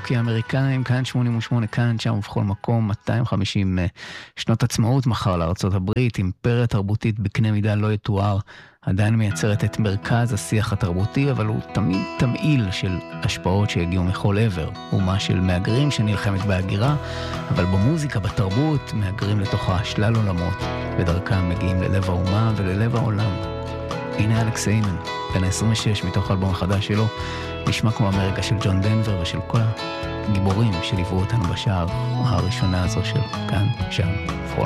הרוק האמריקאים, כאן 88, כאן, שם ובכל מקום, 250 שנות עצמאות מחר לארצות הברית, אימפריה תרבותית בקנה מידה לא יתואר, עדיין מייצרת את מרכז השיח התרבותי, אבל הוא תמיד תמעיל של השפעות שהגיעו מכל עבר, אומה של מהגרים שנלחמת בהגירה, אבל במוזיקה, בתרבות, מהגרים לתוך השלל עולמות, ודרכם מגיעים ללב האומה וללב העולם. הנה אלכס איימן, בן ה-26 מתוך האלבום החדש שלו, נשמע כמו אמריקה של ג'ון דנבר ושל כל הגיבורים שליוו אותנו בשער הראשונה הזו של כאן, שם, פרול.